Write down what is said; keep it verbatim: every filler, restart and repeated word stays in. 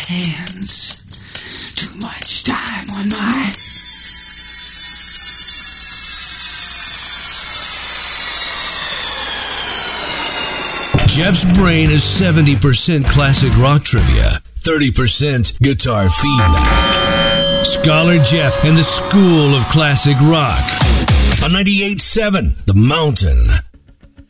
hands. Too much time on my... Jeff's brain is seventy percent classic rock trivia, thirty percent guitar feedback. Scholar Jeff and the School of Classic Rock on ninety-eight point seven The Mountain.